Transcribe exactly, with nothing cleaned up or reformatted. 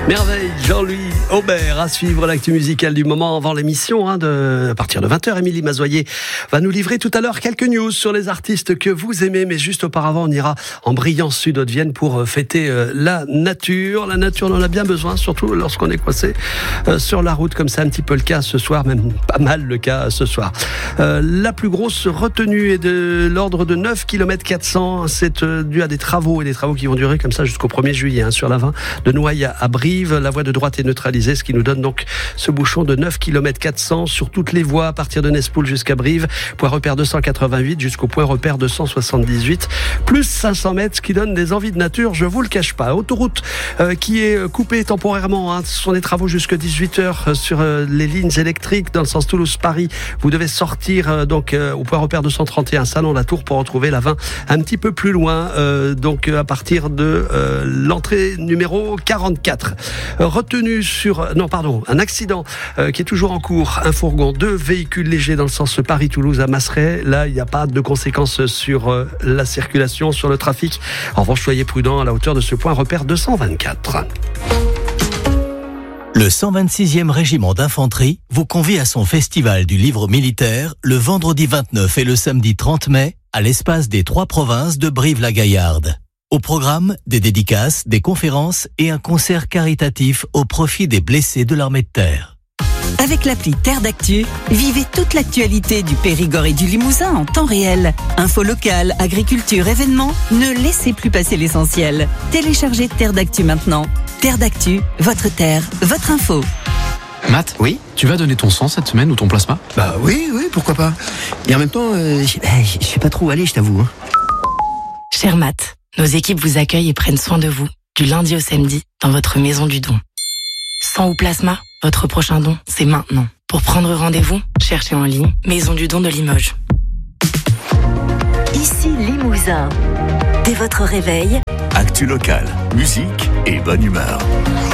Merveille, Jean-Louis Aubert à suivre l'actu musicale du moment avant l'émission hein, de, à partir de vingt heures. Émilie Mazoyer va nous livrer tout à l'heure quelques news sur les artistes que vous aimez, mais juste auparavant on ira en Briance Sud-Haute-Vienne pour fêter euh, la nature. La nature on en a bien besoin, surtout lorsqu'on est coincé euh, sur la route comme c'est un petit peu le cas ce soir, même pas mal le cas ce soir. Euh, la plus grosse retenue est de l'ordre de neuf kilomètres quatre cents, c'est euh, dû à des travaux et des travaux qui vont durer comme ça jusqu'au premier juillet hein, sur la vingt de Noailles à Brive. La voie de droite est neutralisée, ce qui nous donne donc ce bouchon de neuf kilomètres quatre cents sur toutes les voies à partir de Nespoul jusqu'à Brive, point repère deux cent quatre-vingt-huit jusqu'au point repère deux cent soixante-dix-huit, plus cinq cents mètres, ce qui donne des envies de nature, je vous le cache pas. Autoroute euh, qui est coupée temporairement, hein, ce sont des travaux jusqu'à dix-huit heures sur euh, les lignes électriques dans le sens Toulouse-Paris. Vous devez sortir euh, donc euh, au point repère deux cent trente et un Salon-la-Tour pour retrouver la vingt un petit peu plus loin, euh, donc euh, à partir de euh, l'entrée numéro quarante-quatre. Retenu sur, non pardon, un accident euh, qui est toujours en cours, un fourgon, deux véhicules légers dans le sens Paris-Toulouse à Masseray. Là, il n'y a pas de conséquences sur euh, la circulation, sur le trafic. En revanche, soyez prudents à la hauteur de ce point repère deux cent vingt-quatre. Le cent vingt-sixième régiment d'infanterie vous convie à son festival du livre militaire le vendredi vingt-neuf et le samedi trente mai à l'espace des Trois Provinces de Brive-la-Gaillarde. Au programme, des dédicaces, des conférences et un concert caritatif au profit des blessés de l'armée de terre. Avec l'appli Terre d'Actu, vivez toute l'actualité du Périgord et du Limousin en temps réel. Infos locales, agriculture, événements, ne laissez plus passer l'essentiel. Téléchargez Terre d'Actu maintenant. Terre d'Actu, votre terre, votre info. Matt, oui, tu vas donner ton sang cette semaine ou ton plasma ? Bah oui, oui, pourquoi pas. Et en même temps, euh, je sais pas trop où aller, je t'avoue. Hein. Cher Matt, nos équipes vous accueillent et prennent soin de vous, du lundi au samedi, dans votre maison du don. Sang ou plasma, votre prochain don, c'est maintenant. Pour prendre rendez-vous, cherchez en ligne Maison du don de Limoges. Ici Limousin. Dès votre réveil, Actu locale, musique et bonne humeur.